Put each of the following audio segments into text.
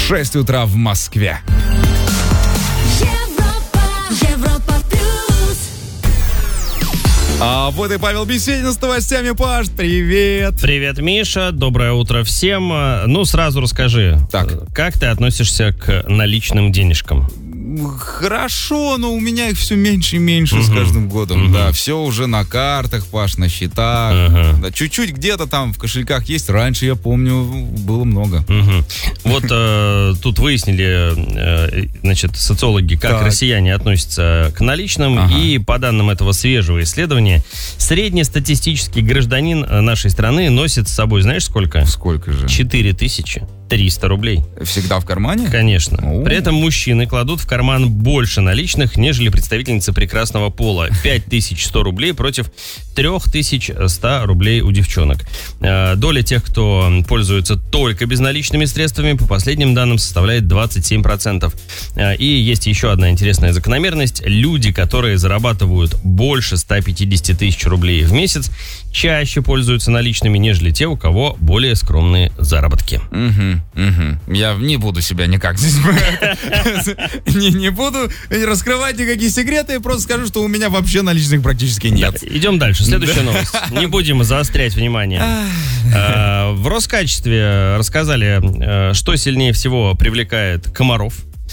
6 утра в Москве. Европа плюс. А вот и Павел Беседин с новостями. Паш, привет. Привет, Миша. Доброе утро всем. Ну, сразу расскажи, Так. как ты относишься к наличным денежкам? Хорошо, но у меня их все меньше и меньше с каждым годом. Да, все уже на картах, Паш, на счетах. Да, чуть-чуть где-то там в кошельках есть. Раньше, я помню, было много. Вот тут выяснили, значит, социологи, как Так. россияне относятся к наличным. Ага. И по данным этого свежего исследования, среднестатистический гражданин нашей страны носит с собой, знаешь, сколько? Сколько же? 4300 рублей. Всегда в кармане? Конечно. О. При этом мужчины кладут в карман больше наличных, нежели представительницы прекрасного пола. 5100 рублей против 3100 рублей у девчонок. Доля тех, кто пользуется только безналичными средствами, по последним данным составляет 27%. И есть еще одна интересная закономерность. Люди, которые зарабатывают больше 150 тысяч рублей в месяц, чаще пользуются наличными, нежели те, у кого более скромные заработки. Я не буду себя никак здесь не буду раскрывать никакие секреты, просто скажу, что у меня вообще наличных практически нет. Идем дальше. Следующая новость. Не будем заострять внимание. В Роскачестве рассказали, что сильнее всего привлекает комаров.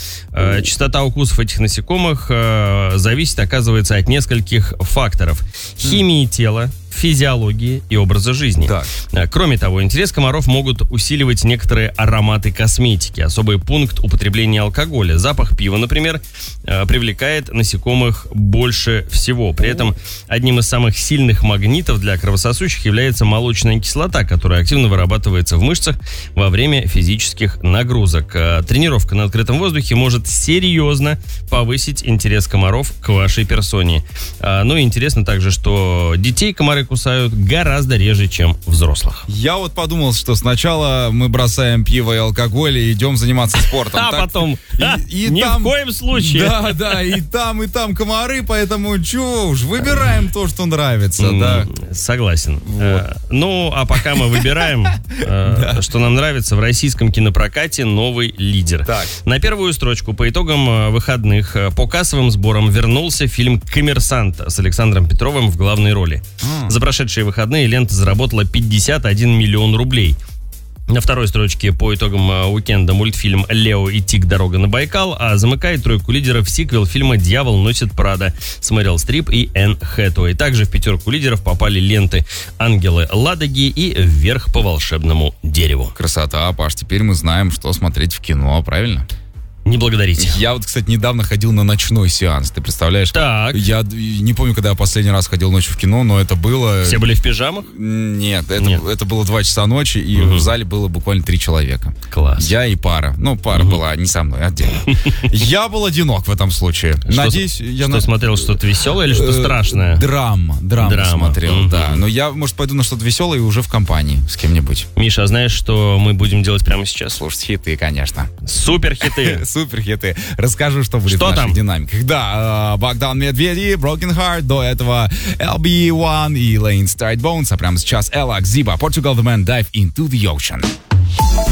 Частота укусов этих насекомых зависит, оказывается, от нескольких факторов: химии тела, физиологии и образа жизни. Так. Кроме того, интерес комаров могут усиливать некоторые ароматы косметики. Особый пункт употребления алкоголя. Запах пива, например, привлекает насекомых больше всего. При этом одним из самых сильных магнитов для кровососущих является молочная кислота, которая активно вырабатывается в мышцах во время физических нагрузок. Тренировка на открытом воздухе может серьезно повысить интерес комаров к вашей персоне. Ну и интересно также, что детей комары кусают гораздо реже, чем взрослых. Я вот подумал, что сначала мы бросаем пиво и алкоголь и идем заниматься спортом. А Так, потом, и ни там- в коем случае. Да, и там комары, поэтому чего уж, выбираем то, что нравится, да. Согласен. Ну, а пока мы выбираем, что нам нравится, в российском кинопрокате новый лидер. Так. На первую строчку по итогам выходных по кассовым сборам вернулся фильм «Коммерсант» с Александром Петровым в главной роли. За прошедшие выходные лента заработала 51 миллион рублей. На второй строчке по итогам уикенда мультфильм «Лео и Тиг. Дорога на Байкал», а замыкает тройку лидеров сиквел фильма «Дьявол носит Прада» с Мэрил Стрип и Энн Хэтэуэй. Также в пятерку лидеров попали ленты «Ангелы Ладоги» и «Вверх по волшебному дереву». Красота, Паш, теперь мы знаем, что смотреть в кино, правильно? Не благодарите. Я вот, кстати, недавно ходил на ночной сеанс, ты представляешь? Так. Я не помню, когда я последний раз ходил ночью в кино, но это было... Все были в пижамах? Нет, Нет. это было 2 часа ночи, и в зале было буквально 3 человека. Класс. Я и пара. Ну, пара была не со мной, отдельно. Я был одинок в этом случае. Надеюсь, я... Что смотрел, что-то веселое или что страшное? Драму смотрел, Мгм. да. Но я, может, пойду на что-то веселое и уже в компании с кем-нибудь. Миша, а знаешь, что мы будем делать прямо сейчас? Слушать хиты, конечно. Супер хиты. Супер хиты. Расскажу, что будет Что в наших там? динамиках. Да, Богдан Медведев, Broken Heart, до этого LB1 и Lane Stride Bones, а прямо сейчас Ella Ziba, Portugal The Man, Dive Into The Ocean.